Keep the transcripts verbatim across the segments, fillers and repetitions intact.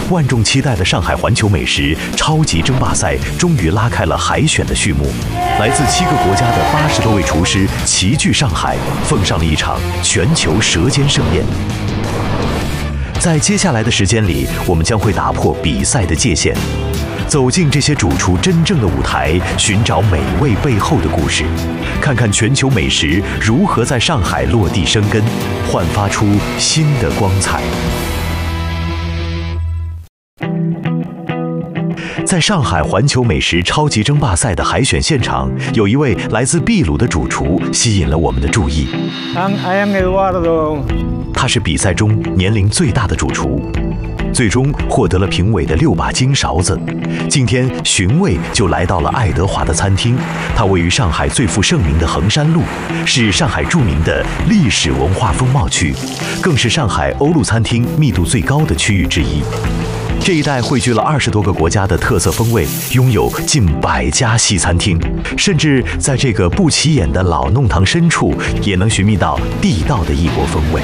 万众期待的上海环球美食超级争霸赛终于拉开了海选的序幕。来自七个国家的八十多位厨师齐聚上海，奉上了一场全球舌尖盛宴。在接下来的时间里，我们将会打破比赛的界限，走进这些主厨真正的舞台，寻找美味背后的故事，看看全球美食如何在上海落地生根，焕发出新的光彩。在上海环球美食超级争霸赛的海选现场，有一位来自秘鲁的主厨吸引了我们的注意。 I am Eduardo。 他是比赛中年龄最大的主厨，最终获得了评委的六把金勺子。今天寻味就来到了爱德华的餐厅，它位于上海最负盛名的衡山路，是上海著名的历史文化风貌区，更是上海欧陆餐厅密度最高的区域之一。这一带汇聚了二十多个国家的特色风味，拥有近百家西餐厅，甚至在这个不起眼的老弄堂深处，也能寻觅到地道的异国风味。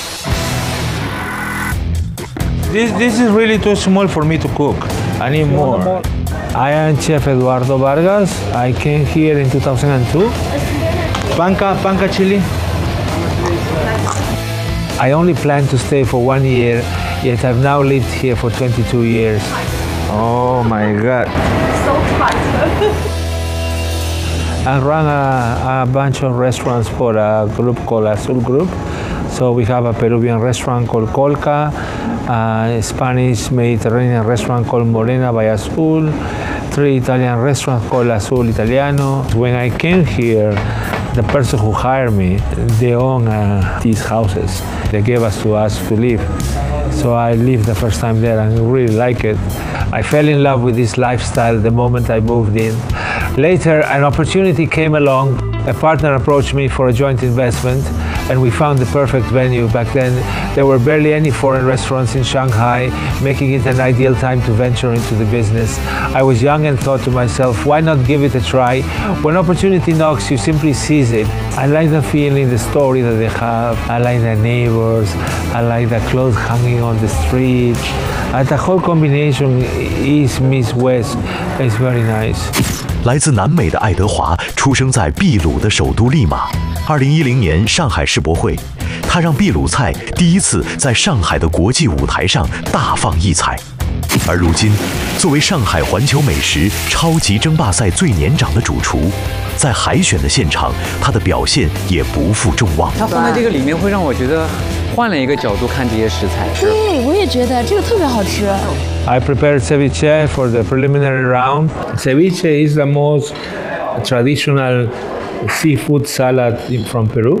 This this is really too small for me to cook. I need more. I am Chef Eduardo Vargas. I came here in two thousand two. Panca, panca chili. I only plan to stay for one year, yet I've now lived here for twenty-two years. Oh my God. So hot. I run a, a bunch of restaurants for a group called Azul Group. So we have a Peruvian restaurant called Colca, a Spanish Mediterranean restaurant called Morena by Azul, three Italian restaurants called Azul Italiano. When I came here, the person who hired me, they own uh, these houses. They gave us to us to live. So I lived the first time there and really like it. I fell in love with this lifestyle the moment I moved in. Later, an opportunity came along. A partner approached me for a joint investment, and we found the perfect venue. Back then, there were barely any foreign restaurants in Shanghai, making it an ideal time to venture into the business. I was young and thought to myself, why not give it a try? When opportunity knocks, you simply seize it. I like the feeling, the story that they have. I like the neighbors. I like the clothes hanging on the street. And the whole combination, East meets West, is very nice. 来自南美的爱德华出生在秘鲁的首都利马。二零一零年上海世博会，他让秘鲁菜第一次在上海的国际舞台上大放异彩。而如今，作为上海环球美食超级争霸赛最年长的主厨，在海选的现场，他的表现也不负众望。 他放在这个里面，会让我觉得换了一个角度看这些食材。 对，我也觉得这个特别好吃。 I prepared ceviche for the preliminary round. Ceviche is the most traditional seafood salad from Peru.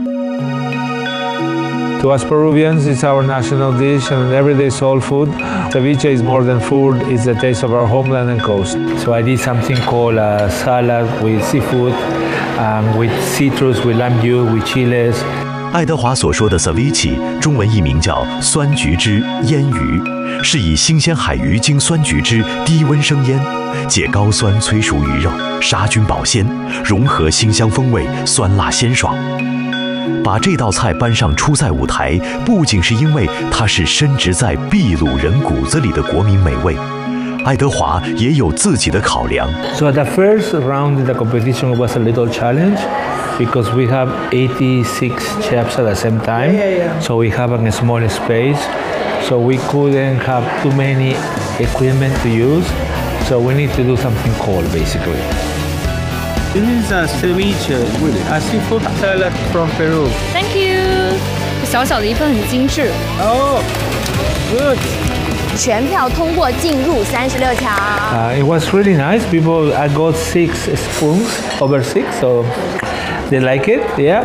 To us Peruvians, it's our national dish and everyday soul food. Ceviche is more than food, it's the taste of our homeland and coast. So I did something called a salad with seafood, um, with citrus, with lime juice, with chiles. 爱德华所说的 ceviche 中文译名叫酸橘汁腌鱼，是以新鲜海鱼经酸橘汁低温生腌，借高酸催熟鱼肉，杀菌保鲜，融合辛香风味，酸辣鲜爽。把这道菜搬上初赛舞台，不仅是因为它是深植在秘鲁人骨子里的国民美味，爱德华也有自己的考量。 So the first round in the competition was a little challenge. Because we have eighty-six chefs at the same time, so we have a small space, so we couldn't have too many equipment to use, so we need to do something cold, basically. This is a ceviche, a seafood salad from Peru. Thank you. 小小的一份很精致。 Oh, good. 全票通过进入三十六强。 Uh, it was really nice. People, I got six spoons, over six, so they like it, yeah.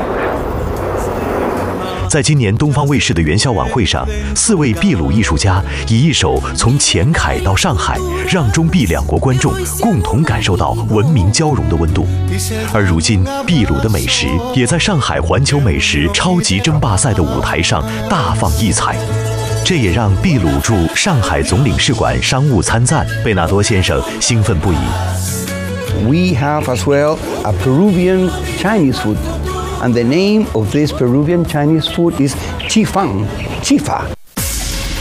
在今年东方卫视的元宵晚会上，四位秘鲁艺术家以一首《从前凯到上海》，让中秘两国观众共同感受到文明交融的温度。而如今，秘鲁的美食也在上海环球美食超级争霸赛的舞台上大放异彩。这也让秘鲁驻上海总领事馆商务参赞贝纳多先生兴奋不已。 We have as well a Peruvian Chinese food, and the name of this Peruvian Chinese food is Chifang, Chifa.